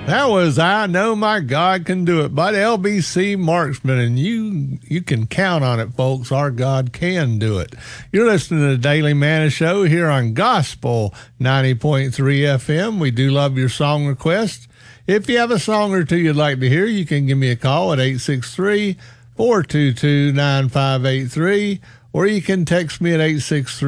That was I Know My God Can Do It by the LBC Marksman, and you can count on it, folks. Our God can do it. You're listening to the Daily Manna Show here on Gospel 90.3 FM. We do love your song requests. If you have a song or two you'd like to hear, you can give me a call at 863-422-9583, or you can text me at 863